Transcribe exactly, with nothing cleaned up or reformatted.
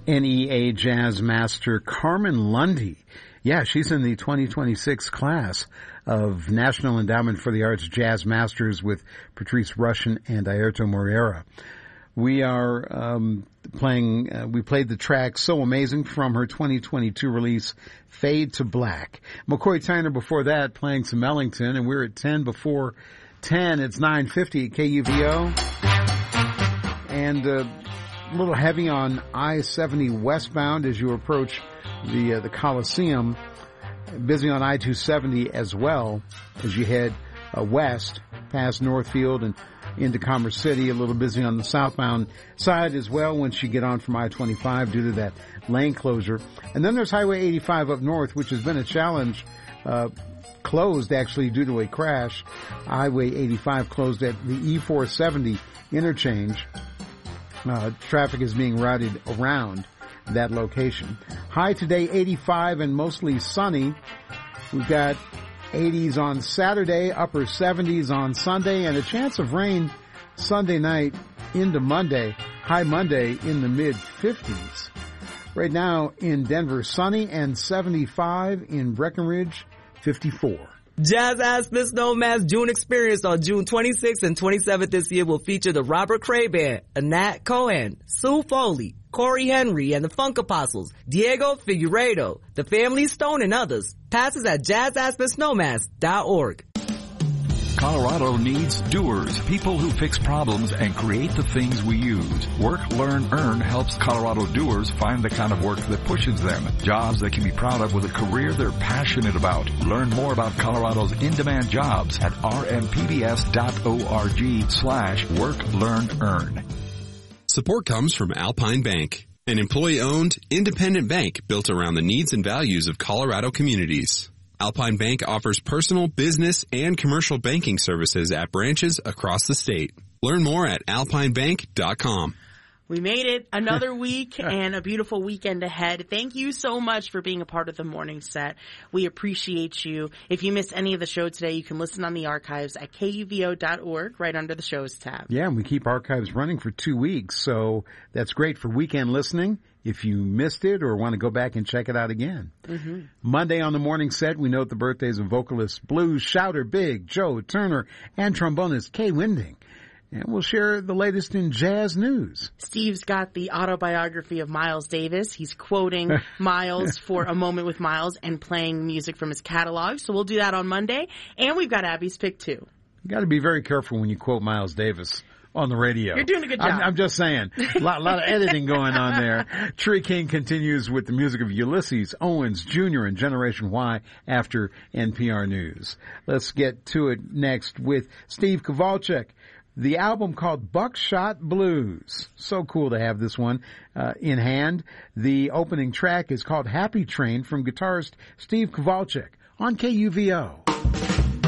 N E A Jazz Master Carmen Lundy. Yeah, she's in the twenty twenty-six class of National Endowment for the Arts Jazz Masters with Patrice Rushen and Airto Moreira. We are um, playing, uh, we played the track So Amazing from her twenty twenty-two release, Fade to Black. McCoy Tyner before that playing some Ellington, and we're at ten before ten. It's nine fifty at K U V O. And uh, a little heavy on I seventy westbound as you approach the uh, the Coliseum. Busy on I two seventy as well as you head uh, west past Northfield and into Commerce City. A little busy on the southbound side as well once you get on from I twenty-five due to that lane closure. And then there's Highway eighty-five up north, which has been a challenge, uh, closed actually due to a crash. Highway eighty-five closed at the E four seventy interchange. Uh, traffic is being routed around that location. High today, eighty-five and mostly sunny. We've got eighties on Saturday, upper seventies on Sunday, and a chance of rain Sunday night into Monday. High Monday in the mid fifties. Right now in Denver, sunny and seventy-five. In Breckenridge, fifty-four. Jazz Aspen Snowman's June Experience on June twenty-sixth and twenty-seventh this year will feature the Robert Cray Band, Anat Cohen, Sue Foley, Corey Henry and the Funk Apostles, Diego Figueiredo, the Family Stone and others. Passes at jazz aspen snowmass dot org. Colorado needs doers, people who fix problems and create the things we use. Work, Learn, Earn helps Colorado doers find the kind of work that pushes them. Jobs they can be proud of with a career they're passionate about. Learn more about Colorado's in-demand jobs at r m p b s dot org slash work, learn, earn. Support comes from Alpine Bank, an employee-owned, independent bank built around the needs and values of Colorado communities. Alpine Bank offers personal, business, and commercial banking services at branches across the state. Learn more at alpine bank dot com. We made it another week and a beautiful weekend ahead. Thank you so much for being a part of the morning set. We appreciate you. If you missed any of the show today, you can listen on the archives at K U V O dot org right under the shows tab. Yeah, and we keep archives running for two weeks, so that's great for weekend listening if you missed it or want to go back and check it out again. Mm-hmm. Monday on the morning set, we note the birthdays of vocalist, blues shouter Big Joe Turner, and trombonist Kay Winding. And we'll share the latest in jazz news. Steve's got the autobiography of Miles Davis. He's quoting Miles for A Moment with Miles and playing music from his catalog. So we'll do that on Monday. And we've got Abby's pick, too. You got to be very careful when you quote Miles Davis on the radio. You're doing a good job. I'm, I'm just saying. A lot, lot of editing going on there. Tree King continues with the music of Ulysses Owens Junior and Generation Y after N P R News. Let's get to it next with Steve Kowalczyk. The album called Buckshot Blues. So cool to have this one uh, in hand. The opening track is called Happy Train from guitarist Steve Kowalczyk on K U V O.